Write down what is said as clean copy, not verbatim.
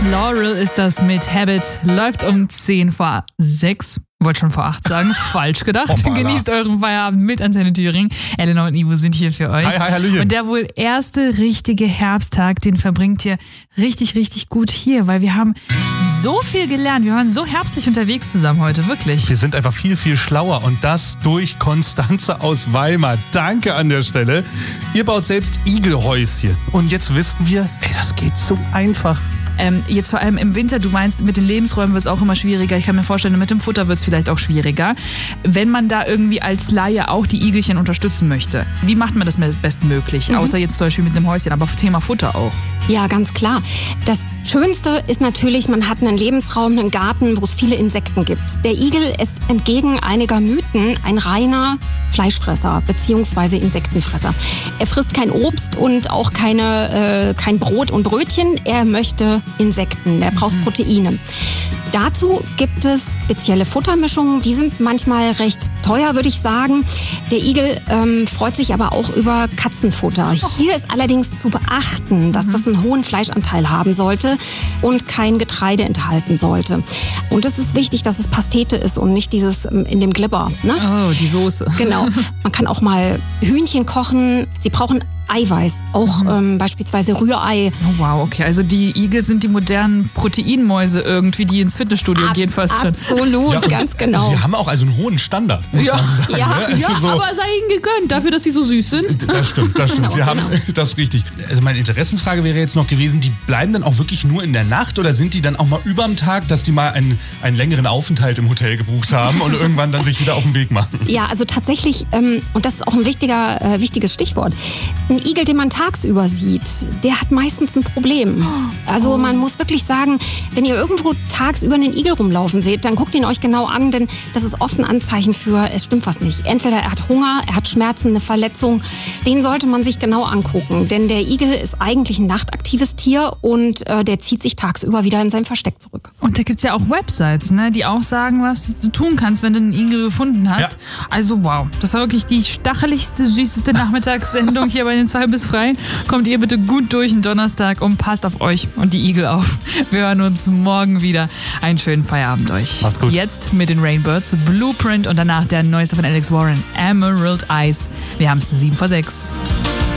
Laurel ist das mit Habit. Läuft um 10 vor 6. Wollte schon vor 8 sagen. Falsch gedacht. Genießt euren Feierabend mit Antenne Thüringen. Eleanor und Ivo sind hier für euch. Hi, hallöchen. Und der wohl erste richtige Herbsttag, den verbringt ihr richtig, richtig gut hier, weil wir haben so viel gelernt. Wir waren so herbstlich unterwegs zusammen heute, wirklich. Wir sind einfach viel, viel schlauer und das durch Konstanze aus Weimar. Danke an der Stelle. Ihr baut selbst Igelhäuschen. Und jetzt wissen wir, das geht so einfach. Jetzt vor allem im Winter, du meinst, mit den Lebensräumen wird es auch immer schwieriger. Ich kann mir vorstellen, mit dem Futter wird es vielleicht auch schwieriger. Wenn man da irgendwie als Laie auch die Igelchen unterstützen möchte, wie macht man das bestmöglich? Außer jetzt zum Beispiel mit einem Häuschen, aber Thema Futter auch. Ja, ganz klar. Das Schönste ist natürlich, man hat einen Lebensraum, einen Garten, wo es viele Insekten gibt. Der Igel ist entgegen einiger Mythen ein reiner Fleischfresser bzw. Insektenfresser. Er frisst kein Obst und auch kein Brot und Brötchen. Er möchte Insekten, er braucht Proteine. Dazu gibt es spezielle Futtermischungen, die sind manchmal recht teuer, würde ich sagen. Der Igel freut sich aber auch über Katzenfutter. Hier ist allerdings zu beachten, dass das einen hohen Fleischanteil haben sollte und kein Getreide enthalten sollte. Und es ist wichtig, dass es Pastete ist und nicht dieses in dem Glibber. Ne? Oh, die Soße. Genau. Man kann auch mal Hühnchen kochen. Sie brauchen Eiweiß, auch beispielsweise Rührei. Oh, wow, okay. Also die Igel sind die modernen Proteinmäuse irgendwie, die ins Fitnessstudio gehen fast schon. Absolut, ja, ganz genau. Sie haben auch also einen hohen Standard, muss man sagen. Ja, So. Aber sei ihnen gegönnt, dafür, dass sie so süß sind. Das stimmt. Genau, Wir haben das richtig. Also meine Interessensfrage wäre jetzt noch gewesen, die bleiben dann auch wirklich nur in der Nacht oder sind die dann auch mal überm Tag, dass die mal einen längeren Aufenthalt im Hotel gebucht haben und irgendwann dann sich wieder auf den Weg machen? Ja, also tatsächlich, und das ist auch ein wichtiges Stichwort, ein Igel, den man tagsüber sieht, der hat meistens ein Problem. Also man muss wirklich sagen, wenn ihr irgendwo tagsüber einen Igel rumlaufen seht, dann guckt ihn euch genau an, denn das ist oft ein Anzeichen für, es stimmt was nicht. Entweder er hat Hunger, er hat Schmerzen, eine Verletzung. Den sollte man sich genau angucken, denn der Igel ist eigentlich ein nachtaktives Tier und der zieht sich tagsüber wieder in sein Versteck zurück. Und da gibt es ja auch Websites, ne, die auch sagen, was du tun kannst, wenn du einen Igel gefunden hast. Ja. Also wow, das war wirklich die stacheligste, süßeste Nachmittagssendung hier bei den 2 bis frei. Kommt ihr bitte gut durch den Donnerstag und passt auf euch und die Igel auf. Wir hören uns morgen wieder. Einen schönen Feierabend euch. Macht's gut. Jetzt mit den Rainbirds, Blueprint und danach der neueste von Alex Warren, Emerald Eyes. Wir haben es 7 vor 6.